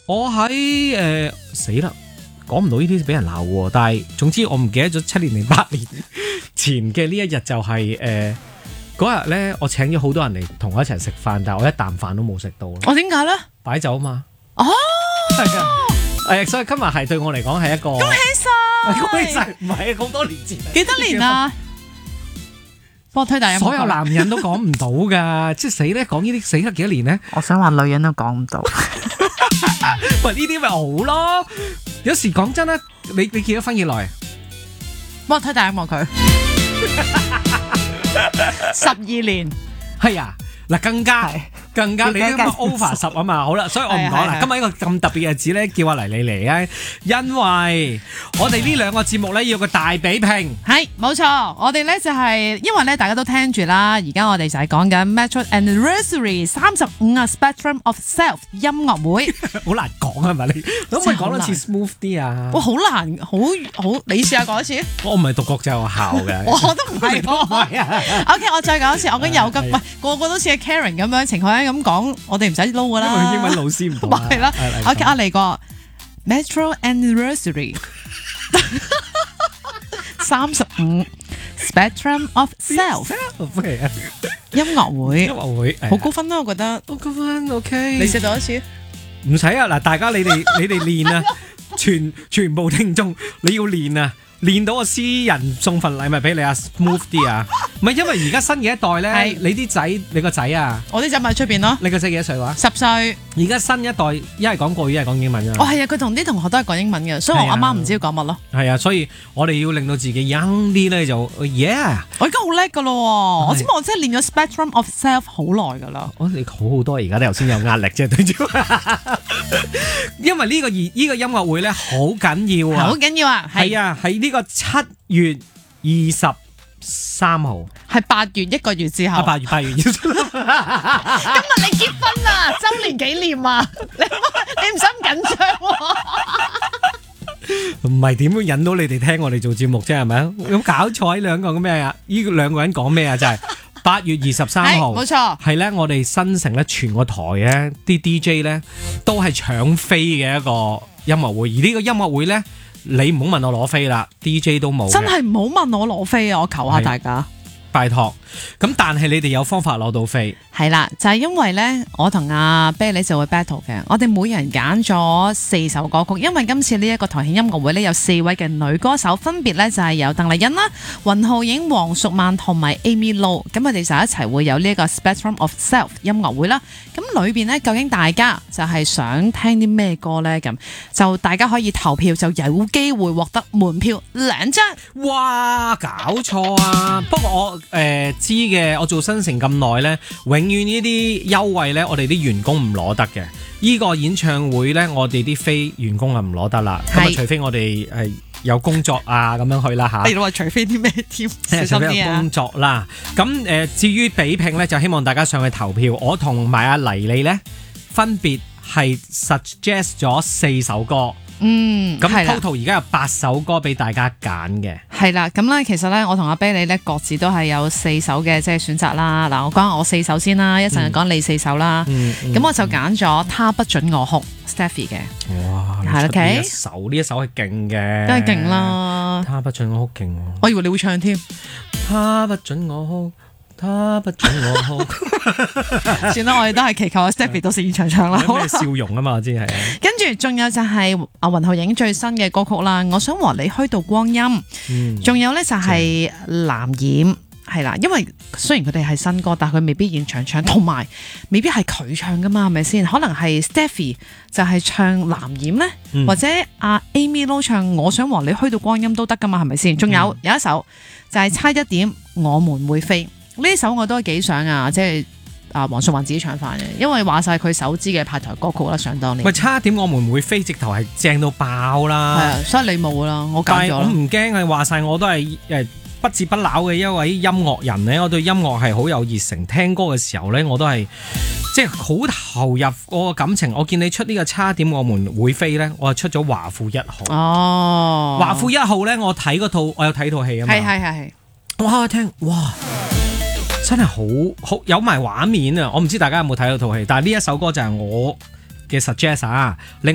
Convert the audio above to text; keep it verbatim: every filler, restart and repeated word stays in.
我喺誒死啦，講唔到呢啲俾人鬧喎。但係總之我唔記得咗七年零八年前嘅呢一日就係誒嗰日咧，我請咗好多人嚟同我一齊食飯，但係我一啖飯都冇食到咯。 我點解咧？ 擺酒啊嘛。 哦， 係啊。誒，所以今日係對我嚟講係一個恭喜晒！ 恭喜晒！唔係咁多年前。 幾多年啊？幫我推大音樂。 所有男人都講唔到㗎，即係死咧講呢啲死得幾多年咧？ 我想話女人都講唔到。 喂，呢啲咪好咯？有時講真啦，你你結咗婚幾耐？ 幫我推大音樂佢。十二年。 係啊，嗱更加。更加你都 over 十啊嘛，好啦，所以我唔講啦。今日一個咁特別嘅日子咧，叫阿黎你嚟啊，因為我哋呢兩個節目咧要個大比拼。 係冇錯，我哋咧就係、是、因為咧大家都聽住啦，而家我哋就係講緊 Metro Anniversary 三十五啊 Spectrum of Self 音樂會。好難講係咪？你可唔可以講多次 smooth 啲啊？ 哇，好難，好好，你試下講一次。 我唔係讀國際學校嘅。 我都唔係喎。OK， 我再講一次，我覺得有急，喂，個個都似 Karen 咁樣情況。咁講，我哋唔使撈噶啦。 因為英文老師唔同。 係啦。OK， 我嚟過 Metro Anniversary 三十五 Spectrum of Self 音樂會。 音樂會好高分啦，我覺得。 好高分 ，OK。 你試多一次？ 唔使啊！嗱，大家你哋你哋練啊，全全部聽眾你要練啊！練到個私人送份禮物俾你啊 ，smooth 啲啊！唔係因為而家新嘅一代咧，你啲仔，你個仔啊， 我啲仔咪喺出邊咯。 你個仔幾多歲話？ 十歲。 而家新一代一係講國語，一係講英文啊。 哦，係啊，佢同啲同學都係講英文嘅，所以我阿媽唔知要講乜咯。 係啊，所以我哋要令到自己 young 啲咧，就 yeah。 我而家好叻噶咯，我知我真係練咗 Spectrum of Self 好耐噶啦。 哦，你好好多，而家你頭先有壓力啫，對住。因為呢個呢個音樂會咧好緊要啊， 好緊要啊， 係啊，喺呢個七月二十三號， 係八月一個月之後。 八月八月二十。今日你結婚啦，周年紀念啊！你你唔使咁緊張喎。 唔係點會引到你哋聽我哋做節目啫？係咪啊？有搞錯呢兩個咁咩啊？呢兩個人講咩啊？就係、是、八月二十三號， 冇錯， 係咧我哋新城咧全個台咧啲 D J 咧都係搶飛嘅一個音樂會，而呢個音樂會咧。你唔好問我攞飛啦 ，D J 都冇。 真係唔好問我攞飛啊！我求下大家， 拜託。咁但係你哋有方法攞到飛？ 係啦，就係、是、因為咧，我同阿啤梨就會 battle 嘅。我哋每人揀咗四首歌曲，因為今次呢一個台慶音樂會咧有四位嘅女歌手，分別咧就係有鄧麗欣啦、雲浩影、黃淑曼同埋 Amy Lo。咁我哋就一齊會有呢一個 Spectrum of Self 音樂會啦。咁裏邊咧，究竟大家就係想聽啲咩歌咧？咁就大家可以投票，就有機會獲得門票兩張。 哇！搞錯啊！不過我誒、呃、知嘅，我做新城咁耐咧，永遠呢啲優惠咧，我哋啲員工唔攞得嘅。依、這個演唱會咧，我哋啲飛員工係唔攞得啦。咁啊，除非我哋係有工作啊咁樣去啦嚇。 你話除非啲咩添？小心啲啊！ 工作啦。咁誒、呃，至於比拼咧，就希望大家上去投票。我同埋阿黎你咧，分別係 suggest 咗四首歌。 嗯， 咁 total 而家有八首歌俾大家揀嘅。 係啦，咁咧其實咧，我同阿啤梨咧各自都係有四首嘅即係選擇啦。嗱，我講下我四首先啦，一陣講你四首啦。咁、嗯嗯、我就揀咗他不准我哭 Stephy 嘅。 哇，係 OK。一首呢一首係勁嘅， 梗係勁啦。 他不准我哭勁， 我以為你會唱添。 他不准我哭。他不准我哭， 算啦，我哋都係祈求阿 Stephy 到時現場唱啦。 有咩笑容啊嘛，我知係。 跟住仲有就係阿雲浩影最新嘅歌曲啦，我想和你虛度光陰。仲、嗯、有咧就係藍染，係啦，因為雖然佢哋係新歌，但係佢未必現場唱，同埋未必係佢唱噶嘛，係咪先？可能係 Stephy 就係唱藍染咧、嗯，或者阿 Amy Lo 唱我想和你虛度光陰都得噶嘛，係咪先？仲有、嗯、有一首就係差一點我們會飛。呢首我都幾想啊，即係啊黃淑雲自己唱翻嘅，因為話晒佢首支嘅派台歌曲啦，想當年。喂， 差點我們會飛，直頭係正到爆啦。係啊，所以你冇啦，我揀咗啦。 我唔驚，係話晒我都係誒不折不撓嘅一位音樂人咧。我對音樂係好有熱誠，聽歌嘅時候咧，我都係即係好投入個感情。我見你出呢個差點我們會飛咧，我係出咗華富一號。哦，華富一號咧，我睇嗰套，我有睇套戲啊嘛。係係係係。哇！我聽哇。真係好好有埋畫面啊！我唔知大家有冇睇到套戲，但係呢一首歌就係我嘅 suggest 啊。